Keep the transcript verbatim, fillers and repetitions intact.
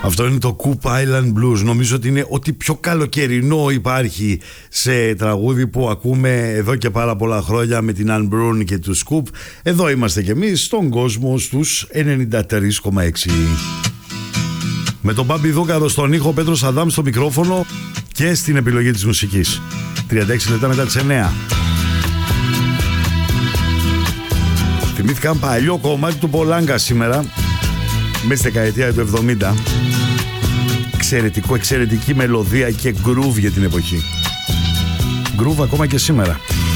Αυτό είναι το Coop Island Blues. Νομίζω ότι είναι ό,τι πιο καλοκαιρινό υπάρχει σε τραγούδι που ακούμε εδώ και πάρα πολλά χρόνια με την Anne Brun και τους Coop. Εδώ είμαστε κι εμείς στον κόσμο στους ενενήντα τρία κόμμα έξι. Με τον Μπάμπη Δούκαδο στον ήχο, Πέτρος Αδάμ στο μικρόφωνο και στην επιλογή της μουσικής. τριάντα έξι λεπτά μετά τις εννιά. Θυμήθηκα ένα παλιό κομμάτι του Πολάγκα σήμερα, μέσα στη δεκαετία του εβδομήντα. Εξαιρετικό, εξαιρετική μελωδία και groove για την εποχή. Groove ακόμα και σήμερα.